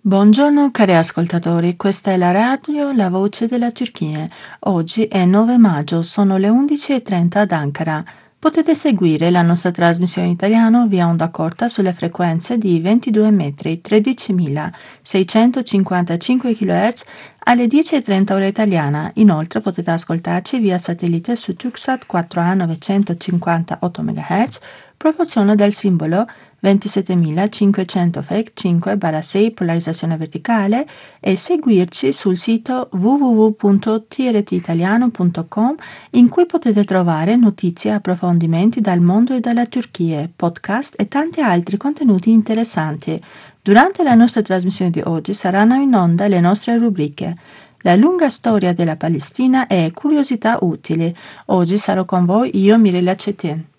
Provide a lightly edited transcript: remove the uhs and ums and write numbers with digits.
Buongiorno cari ascoltatori, questa è la radio La Voce della Turchia. Oggi è 9 maggio, sono le 11:30 ad Ankara. Potete seguire la nostra trasmissione in italiano via onda corta sulle frequenze di 22 metri, 13.655 kHz alle 10:30 ora italiana. Inoltre potete ascoltarci via satellite su Tuxat 4A 958 MHz, proporzione del simbolo 27500 FEC 5/6 polarizzazione verticale e seguirci sul sito www.trtitaliano.com in cui potete trovare notizie e approfondimenti dal mondo e dalla Turchia, podcast e tanti altri contenuti interessanti. Durante la nostra trasmissione di oggi saranno in onda le nostre rubriche. La lunga storia della Palestina e curiosità utili. Oggi sarò con voi io, Mirella Cetin.